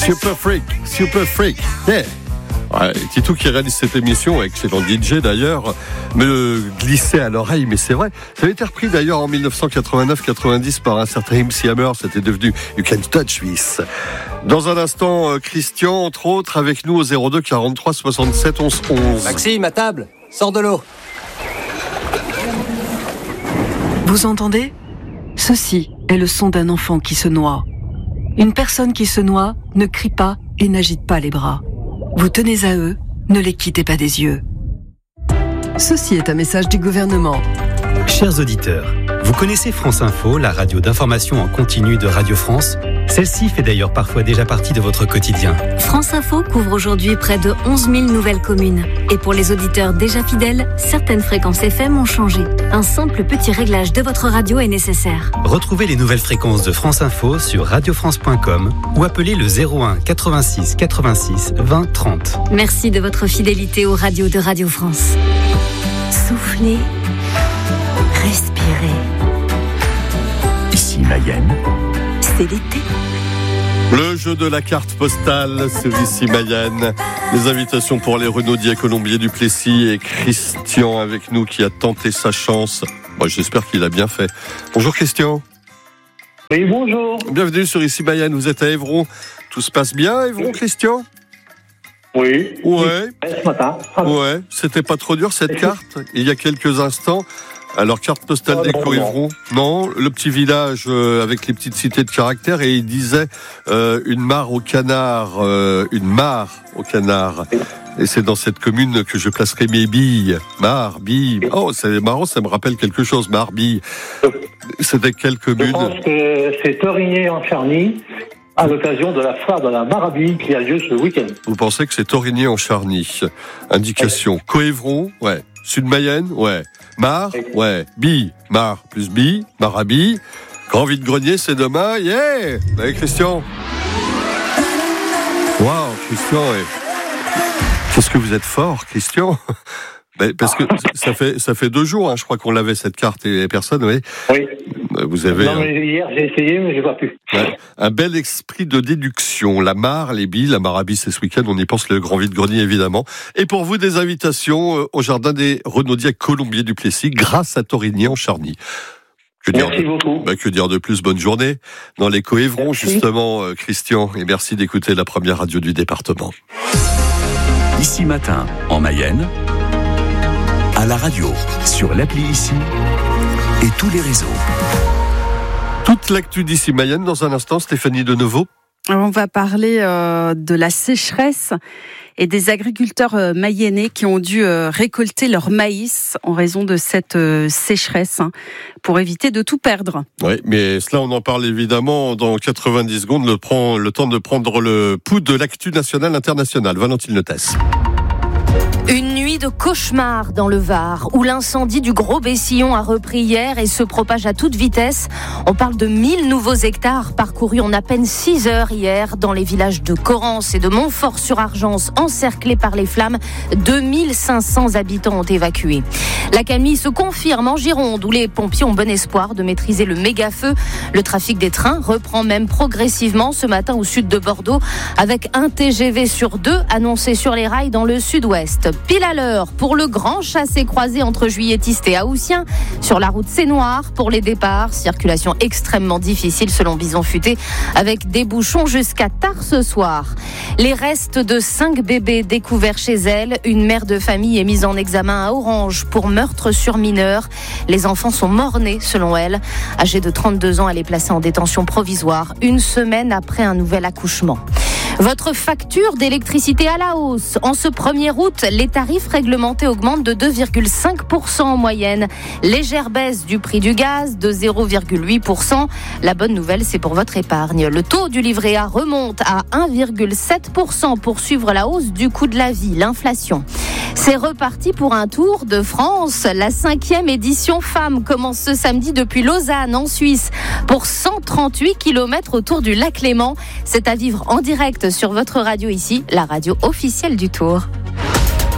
Super Freak, yeah. Ouais, Titou qui réalise cette émission, excellent DJ d'ailleurs, me glissait à l'oreille, mais c'est vrai. Ça avait été repris d'ailleurs en 1989-90 par un certain MC Hammer, c'était devenu You Can Touch This. Dans un instant, Christian, entre autres, avec nous au 02 43 67 11 11. Maxime, à table, sors de l'eau. Vous entendez ? Ceci est le son d'un enfant qui se noie. Une personne qui se noie ne crie pas et n'agite pas les bras. Vous tenez à eux, ne les quittez pas des yeux. Ceci est un message du gouvernement. Chers auditeurs, vous connaissez France Info, la radio d'information en continu de Radio France ? Celle-ci fait d'ailleurs parfois déjà partie de votre quotidien. France Info couvre aujourd'hui près de 11 000 nouvelles communes. Et pour les auditeurs déjà fidèles, certaines fréquences FM ont changé. Un simple petit réglage de votre radio est nécessaire. Retrouvez les nouvelles fréquences de France Info sur radiofrance.com ou appelez le 01 86 86 20 30. Merci de votre fidélité aux radios de Radio France. Soufflez, respirez. Ici Mayenne. C'est l'été. Le jeu de la carte postale sur ici Mayenne. Les invitations pour les Renaudiers à Colombier-du-Plessis et Christian avec nous qui a tenté sa chance. Moi, j'espère qu'il a bien fait. Bonjour Christian. Oui, bonjour. Bienvenue sur ici Mayenne. Vous êtes à Évron. Tout se passe bien à Évron, Christian ? Oui. Ouais. Ce matin. Ouais. C'était pas trop dur cette carte il y a quelques instants. Alors, carte postale d'Éco-Évron. Non, le petit village avec les petites cités de caractère. Et il disait une mare au canard. Une mare au canard. Et c'est dans cette commune que je placerai mes billes. Mare, billes. Oh, c'est marrant, ça me rappelle quelque chose. Mare, billes. C'était quelle commune ? Je pense que c'est Torigné en Charny, à l'occasion de la foire de la Marabille qui a lieu ce week-end. Vous pensez que c'est Torigné en Charny ? Indication. Co-Évron, ouais. Sud-Mayenne, ouais. Mar, ouais. Bille, Mar plus Bille, Marabille. Grand vide-grenier, c'est demain, yeah. Allez, Christian. Waouh, Christian. Qu'est-ce que vous êtes fort, Christian. Parce que ça fait 2 jours, hein, je crois qu'on l'avait cette carte et personne, oui. Oui. Vous avez. Non, mais hier j'ai essayé, mais j'ai pas pu. Ouais, un bel esprit de déduction. La mare, les billes, la marabille, c'est ce week-end. On y pense, le grand vide-grenier, évidemment. Et pour vous, des invitations au jardin des Renaudiers à Colombier-du-Plessis, grâce à Torigné en Charny. Merci beaucoup. Que dire de plus ? Bonne journée. Dans les Co-Évron, justement, Christian. Et merci d'écouter la première radio du département. Ici Matin, en Mayenne, à la radio, sur l'appli Ici et tous les réseaux. Toute l'actu d'ici Mayenne, dans un instant, Stéphanie de Nouveau. On va parler de la sécheresse et des agriculteurs mayennais qui ont dû récolter leur maïs en raison de cette sécheresse pour éviter de tout perdre. Oui, mais cela, on en parle évidemment dans 90 secondes, le temps de prendre le pouls de l'actu nationale internationale. Valentine Lettès. Une nuit de cauchemar dans le Var, où l'incendie du Gros Bessillon a repris hier et se propage à toute vitesse. On parle de 1000 nouveaux hectares parcourus en à peine 6 heures hier dans les villages de Corrence et de Montfort-sur-Argence, encerclés par les flammes. 2500 habitants ont évacué. L'accalmie se confirme en Gironde, où les pompiers ont bon espoir de maîtriser le méga-feu. Le trafic des trains reprend même progressivement ce matin au sud de Bordeaux, avec un TGV sur 2 annoncé sur les rails dans le sud-ouest. Pile à l'heure pour le grand chassé-croisé entre Juilletistes et Haussien. Sur la route C'est-Noir pour les départs. Circulation extrêmement difficile selon Bison Futé, avec des bouchons jusqu'à tard ce soir. Les restes de 5 bébés découverts chez elle. Une mère de famille est mise en examen à Orange pour meurtre sur mineur. Les enfants sont morts-nés selon elle. Âgée de 32 ans, elle est placée en détention provisoire 1 semaine après un nouvel accouchement. Votre facture d'électricité à la hausse. En ce 1er août, les tarifs réglementés augmentent de 2,5% en moyenne. Légère baisse du prix du gaz de 0,8%. La bonne nouvelle, c'est pour votre épargne. Le taux du livret A remonte à 1,7% pour suivre la hausse du coût de la vie, l'inflation. C'est reparti pour un tour de France. La 5e édition Femmes commence ce samedi depuis Lausanne en Suisse pour 138 km autour du lac Léman. C'est à vivre en direct sur votre radio ici, la radio officielle du Tour.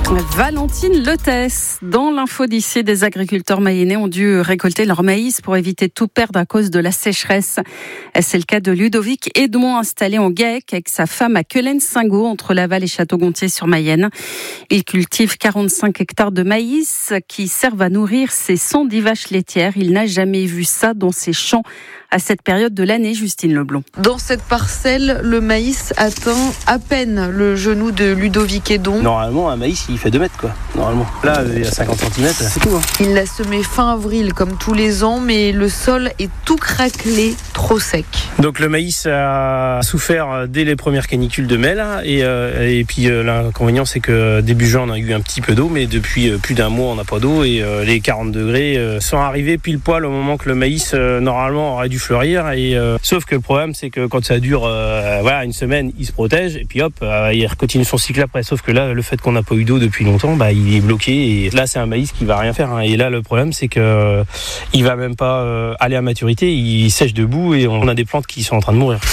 Valentine Letès, dans l'info d'ici, des agriculteurs mayennais ont dû récolter leur maïs pour éviter tout perdre à cause de la sécheresse. C'est le cas de Ludovic Edmond, installé en GAEC avec sa femme à Quelen-Singot, entre Laval et Château-Gontier sur Mayenne. Il cultive 45 hectares de maïs qui servent à nourrir ses 110 vaches laitières. Il n'a jamais vu ça dans ses champs à cette période de l'année, Justine Leblond. Dans cette parcelle, le maïs atteint à peine le genou de Ludovic Edmond. Normalement, un maïs, il fait 2 mètres, quoi. Normalement. Là, il y a 50 cm, c'est tout. Il l'a semé fin avril, comme tous les ans, mais le sol est tout craquelé, trop sec. Donc le maïs a souffert dès les premières canicules de mai, là, et puis l'inconvénient, c'est que début juin, on a eu un petit peu d'eau, mais depuis plus d'un mois, on n'a pas d'eau, et les 40 degrés sont arrivés pile poil au moment que le maïs, normalement, aurait dû fleurir. Sauf que le problème, c'est que quand ça dure une semaine, il se protège, et puis hop, il continue son cycle après. Sauf que là, le fait qu'on n'a pas eu d'eau depuis longtemps, il est bloqué, et là, c'est un maïs qui va rien faire. Et là, le problème, c'est que il va même pas aller à maturité, il sèche debout, et on a des plantes qui sont en train de mourir.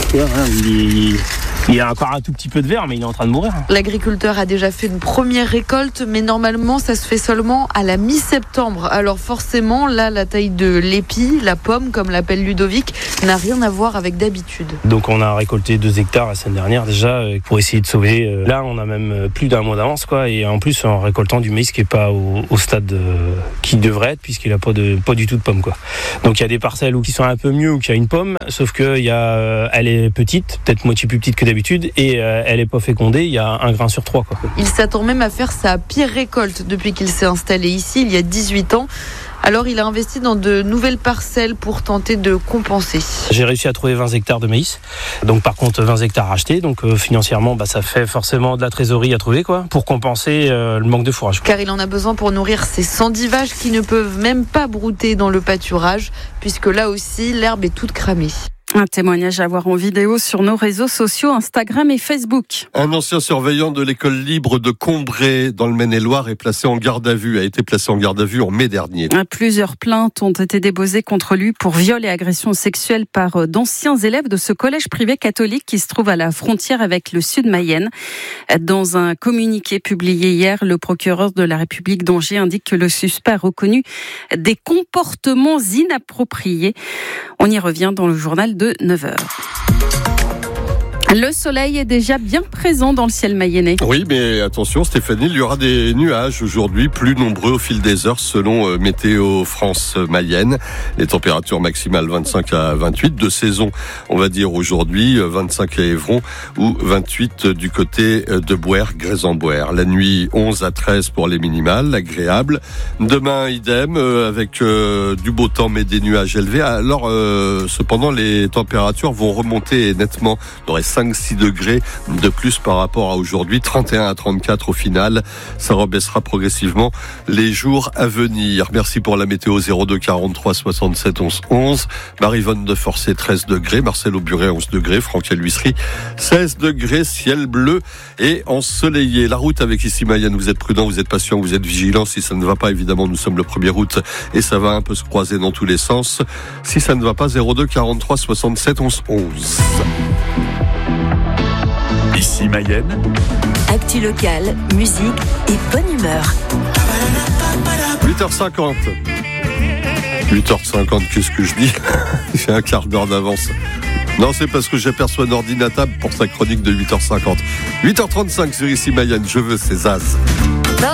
Il y a encore un tout petit peu de verre, mais il est en train de mourir. L'agriculteur a déjà fait une première récolte, mais normalement, ça se fait seulement à la mi-septembre. Alors forcément, là, la taille de l'épi, la pomme, comme l'appelle Ludovic, n'a rien à voir avec d'habitude. Donc on a récolté 2 hectares la semaine dernière déjà, pour essayer de sauver. Là, on a même plus d'un mois d'avance, quoi. Et en plus, en récoltant du maïs qui n'est pas au stade qui devrait être, puisqu'il n'a pas du tout de pomme, quoi. Donc il y a des parcelles qui sont un peu mieux, où il y a une pomme, sauf que elle est petite, peut-être moitié plus petite que d'habitude, et elle n'est pas fécondée, il y a 1 grain sur 3, quoi. Il s'attend même à faire sa pire récolte depuis qu'il s'est installé ici, il y a 18 ans. Alors il a investi dans de nouvelles parcelles pour tenter de compenser. J'ai réussi à trouver 20 hectares de maïs, donc par contre 20 hectares achetés, donc financièrement ça fait forcément de la trésorerie à trouver, quoi, pour compenser le manque de fourrage. Car il en a besoin pour nourrir ses 110 vaches qui ne peuvent même pas brouter dans le pâturage, puisque là aussi l'herbe est toute cramée. Un témoignage à voir en vidéo sur nos réseaux sociaux, Instagram et Facebook. Un ancien surveillant de l'école libre de Combray, dans le Maine-et-Loire, a été placé en garde à vue en mai dernier. Plusieurs plaintes ont été déposées contre lui pour viol et agression sexuelle par d'anciens élèves de ce collège privé catholique qui se trouve à la frontière avec le sud Mayenne. Dans un communiqué publié hier, le procureur de la République d'Angers indique que le suspect a reconnu des comportements inappropriés. On y revient dans le journal de 9h. Le soleil est déjà bien présent dans le ciel mayennais. Oui, mais attention Stéphanie, il y aura des nuages aujourd'hui, plus nombreux au fil des heures selon Météo France Mayenne. Les températures maximales 25 à 28 de saison, on va dire aujourd'hui, 25 à Évron ou 28 du côté de Bouer, Grès-en-Bouer. La nuit 11 à 13 pour les minimales, agréable. Demain idem, avec du beau temps mais des nuages élevés. Alors cependant les températures vont remonter nettement. On aurait 5-6 degrés de plus par rapport à aujourd'hui, 31 à 34 au final. Ça rebaissera progressivement les jours à venir. Merci pour la météo. 02 43 67 11 11. Marie-Vonne de Forcé 13 degrés, Marcel Auburet 11 degrés, Franck Luisserie 16 degrés, ciel bleu et ensoleillé. La route avec ici Mayenne, vous êtes prudents, vous êtes patients, vous êtes vigilants. Si ça ne va pas, évidemment, nous sommes le 1er août et ça va un peu se croiser dans tous les sens. Si ça ne va pas, 02 43 67 11 11. Ici Mayenne. Actu locale, musique et bonne humeur. 8h50. 8h50, qu'est-ce que je dis? J'ai un quart d'heure d'avance. Non, c'est parce que j'aperçois Nordine à table pour sa chronique de 8h50. 8h35 sur Ici Mayenne, je veux ces as.